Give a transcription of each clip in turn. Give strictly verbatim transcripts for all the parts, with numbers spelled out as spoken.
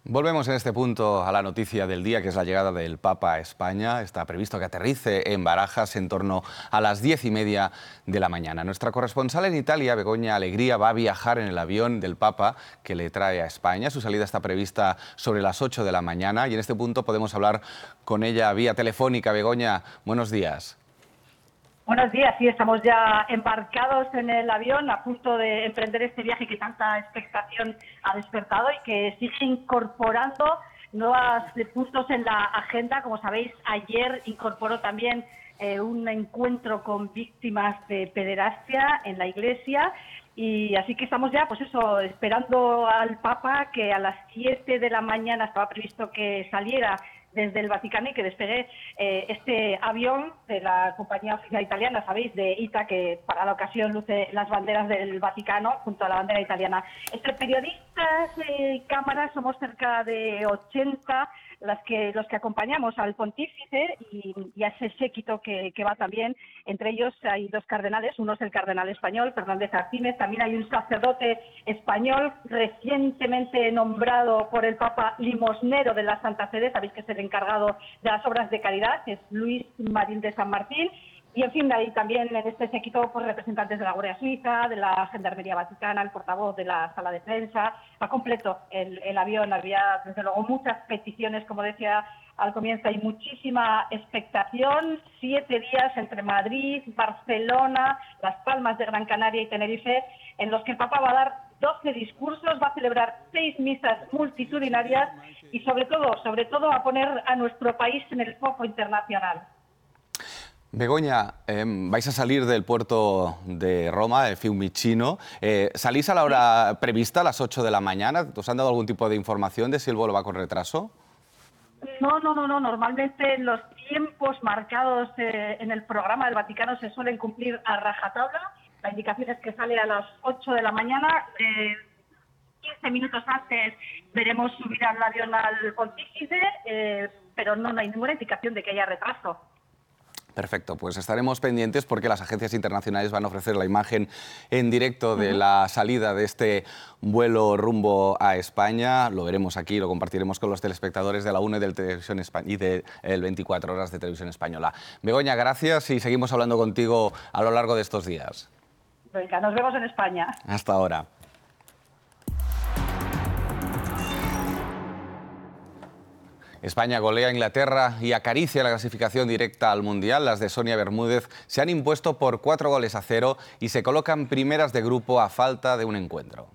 Volvemos en este punto a la noticia del día, que es la llegada del Papa a España. Está previsto que aterrice en Barajas en torno a las diez y media de la mañana. Nuestra corresponsal en Italia, Begoña Alegría, va a viajar en el avión del Papa que le trae a España. Su salida está prevista sobre las ocho de la mañana y en este punto podemos hablar con ella vía telefónica. Begoña, buenos días. Buenos días, sí, estamos ya embarcados en el avión a punto de emprender este viaje que tanta expectación ha despertado y que sigue incorporando nuevos puntos en la agenda. Como sabéis, ayer incorporó también eh, un encuentro con víctimas de pederastia en la Iglesia. Y así que estamos ya, pues eso, esperando al Papa, que a las siete de la mañana estaba previsto que saliera desde el Vaticano y que despegue eh, este avión de la compañía oficial italiana, sabéis, de I T A, que para la ocasión luce las banderas del Vaticano junto a la bandera italiana. Entre periodistas y cámaras somos cerca de ochenta las que, los que acompañamos al pontífice y, y a ese séquito que, que va también. Entre ellos hay dos cardenales, uno es el cardenal español, Fernández Arcínez, también hay un sacerdote español recientemente nombrado por el Papa limosnero de la Santa Sede, sabéis que es el encargado de las obras de caridad, es Luis Marín de San Martín. Y en fin, hay también en este séquito pues, representantes de la Guardia Suiza, de la Gendarmería Vaticana, el portavoz de la sala de prensa. Va completo el, el avión, había desde luego muchas peticiones, como decía al comienzo, hay muchísima expectación. Siete días entre Madrid, Barcelona, Las Palmas de Gran Canaria y Tenerife, en los que el Papa va a dar doce discursos, va a celebrar seis misas multitudinarias y sobre todo, sobre todo a poner a nuestro país en el foco internacional. Begoña, eh, vais a salir del puerto de Roma, de Fiumicino. Eh, ¿Salís a la hora prevista, a las ocho de la mañana? ¿Os han dado algún tipo de información de si el vuelo va con retraso? No, no, no, no. Normalmente los tiempos marcados eh, en el programa del Vaticano se suelen cumplir a rajatabla. La indicación es que sale a las ocho de la mañana. Eh, quince minutos antes veremos subir al avión al pontífice, eh, pero no, no hay ninguna indicación de que haya retraso. Perfecto, pues estaremos pendientes porque las agencias internacionales van a ofrecer la imagen en directo de uh-huh. la salida de este vuelo rumbo a España. Lo veremos aquí, lo compartiremos con los telespectadores de la UNE del Televisión Espa- y de el veinticuatro horas de Televisión Española. Begoña, gracias y seguimos hablando contigo a lo largo de estos días. Venga, nos vemos en España. Hasta ahora. España golea a Inglaterra y acaricia la clasificación directa al Mundial. Las de Sonia Bermúdez se han impuesto por cuatro goles a cero y se colocan primeras de grupo a falta de un encuentro.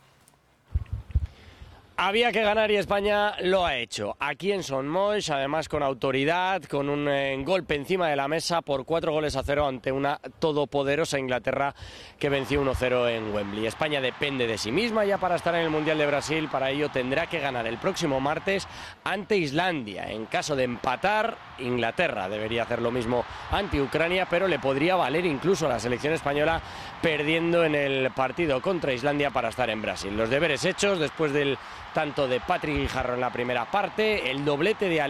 Había que ganar y España lo ha hecho. Aquí en Son Moix, además con autoridad, con un eh, golpe encima de la mesa por cuatro goles a cero ante una todopoderosa Inglaterra que venció uno cero en Wembley. España depende de sí misma ya para estar en el Mundial de Brasil. Para ello tendrá que ganar el próximo martes ante Islandia. En caso de empatar, Inglaterra debería hacer lo mismo ante Ucrania, pero le podría valer incluso a la selección española perdiendo en el partido contra Islandia para estar en Brasil. Los deberes hechos después del tanto de Patrick Guijarro en la primera parte, el doblete de